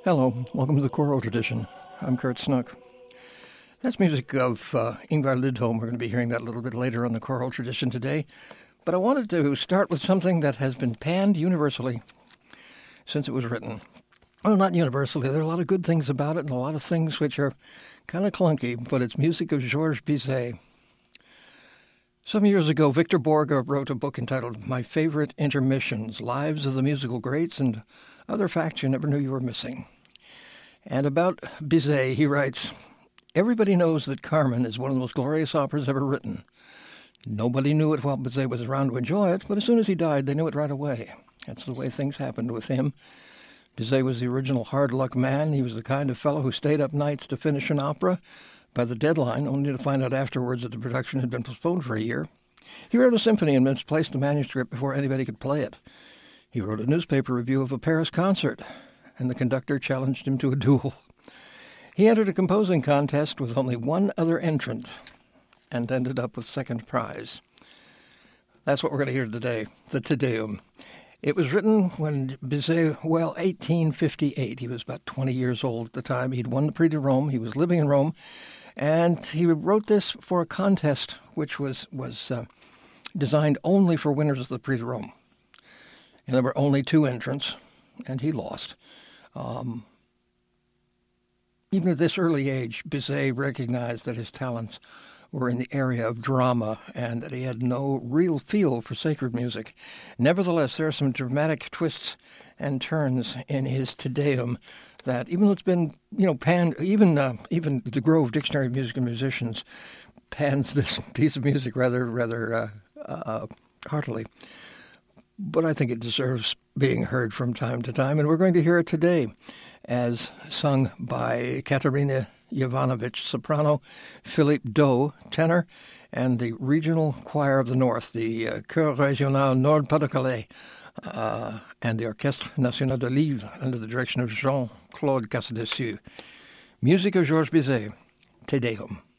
Hello, welcome to the choral tradition. I'm Kurt Snook. That's music of Ingvar Lidholm. We're going to be hearing that a little bit later on the choral tradition today. But I wanted to start with something that has been panned universally since it was written. Well, not universally. There are a lot of good things about it and a lot of things which are kind of clunky, but it's music of Georges Bizet. Some years ago, Victor Borge wrote a book entitled My Favorite Intermissions, Lives of the Musical Greats and Other Facts You Never Knew You Were Missing. And about Bizet, he writes, everybody knows that Carmen is one of the most glorious operas ever written. Nobody knew it while Bizet was around to enjoy it, but as soon as he died, they knew it right away. That's the way things happened with him. Bizet was the original hard-luck man. He was the kind of fellow who stayed up nights to finish an opera by the deadline, only to find out afterwards that the production had been postponed for a year. He wrote a symphony and misplaced the manuscript before anybody could play it. He wrote a newspaper review of a Paris concert, and the conductor challenged him to a duel. He entered a composing contest with only one other entrant and ended up with second prize. That's what we're going to hear today, the Te Deum. It was written when Bizet, 1858. He was about 20 years old at the time. He'd won the Prix de Rome. He was living in Rome. And he wrote this for a contest which was designed only for winners of the Prix de Rome. And there were only two entrants, and he lost. Even at this early age, Bizet recognized that his talents were in the area of drama and that he had no real feel for sacred music. Nevertheless, there are some dramatic twists and turns in his Te Deum that, even though it's been, panned, even the Grove Dictionary of Music and Musicians pans this piece of music rather heartily. But I think it deserves being heard from time to time, and we're going to hear it today as sung by Katerina Jovanovic, soprano, Philippe Doe, tenor, and the Regional Choir of the North, the Chœur Régional Nord-Pas-de-Calais, and the Orchestre National de Lille, under the direction of Jean-Claude Casadecieux. Music of Georges Bizet, Te Deum.